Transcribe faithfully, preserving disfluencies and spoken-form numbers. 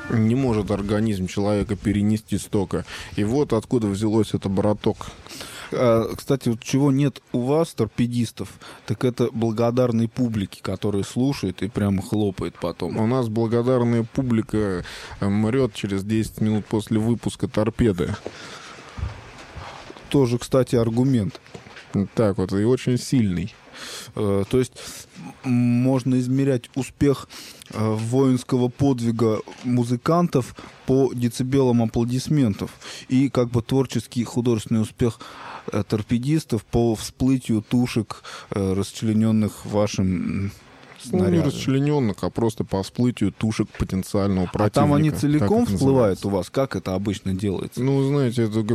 Не может организм человека перенести столько. И вот откуда взялось это бароток. А, кстати, вот чего нет у вас, торпедистов, так это благодарной публики, которая слушает и прямо хлопает потом. У нас благодарная публика мрет через десять минут после выпуска торпеды. Тоже, кстати, аргумент. Так вот, и очень сильный. Э, то есть можно измерять успех э, воинского подвига музыкантов по децибелам аплодисментов. И как бы творческий художественный успех э, торпедистов по всплытию тушек, э, расчлененных вашим Ну, не снарядом. расчлененных, а просто по всплытию тушек потенциального противника. А там они Так целиком это всплывают называется. у вас? Как это обычно делается? Ну, знаете, это